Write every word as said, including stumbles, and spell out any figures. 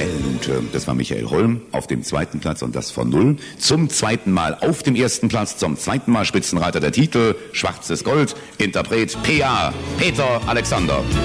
Ellenute. Das war Michael Holm auf dem zweiten Platz und das von Null. Zum zweiten Mal auf dem ersten Platz, zum zweiten Mal Spitzenreiter der Titel, Schwarzes Gold, Interpret P A, Peter Alexander.